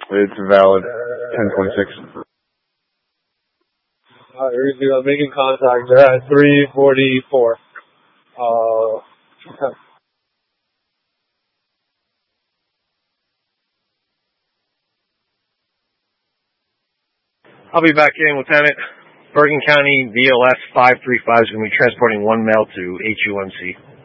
It's valid 1026. I'm making contact. They're at 344. I'll be back in, Lieutenant. Bergen County VLS 535 is going to be transporting one male to HUMC.